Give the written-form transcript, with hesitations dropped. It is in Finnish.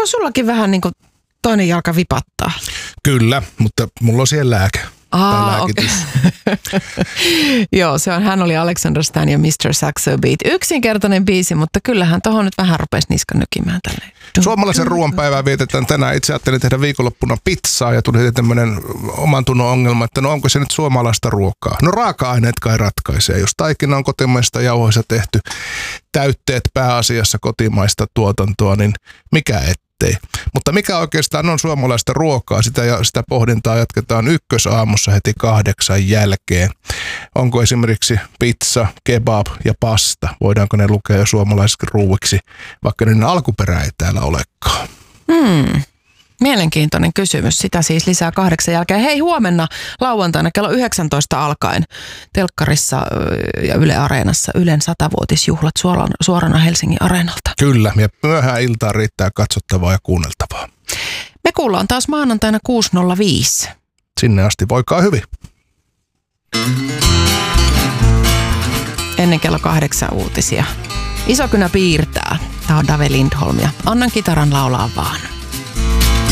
sullakin vähän niin kuin toinen jalka vipattaa? Kyllä, mutta mulla on siellä lääke. Okay. Joo, hän oli Alexander Stan ja Mr. Saxo Beat. Yksinkertainen biisi, mutta kyllähän tohon nyt vähän rupesi niskan nykimään tälleen. Suomalaisen ruoanpäivää vietetään tänään. Itse ajattelin tehdä viikonloppuna pizzaa ja tuli tämmöinen oman tunnon ongelma, että no onko se nyt suomalaista ruokaa? No raaka-aineet kai ratkaisee. Jos taikina on kotimaista jauhoissa tehty, täytteet pääasiassa kotimaista tuotantoa, niin mikä ettei. Mutta mikä oikeastaan on suomalaista ruokaa, sitä pohdintaa jatketaan ykkösaamussa heti 8 jälkeen. Onko esimerkiksi pizza, kebab ja pasta? Voidaanko ne lukea jo suomalaisiksi ruuiksi, vaikka niiden alkuperä ei täällä olekaan? Mielenkiintoinen kysymys. Sitä siis lisää 8 jälkeen. Hei, huomenna lauantaina kello 19 alkaen telkkarissa ja Yle Areenassa Ylen 100-vuotisjuhlat suorana Helsingin Areenalta. Kyllä, ja myöhään iltaan riittää katsottavaa ja kuunneltavaa. Me kuullaan taas maanantaina 6.05. Sinne asti voikaa hyvin. Ennen kello 8 uutisia. Isokynä piirtää. Tämä on Dave Lindholm ja annan kitaran laulaa vaan.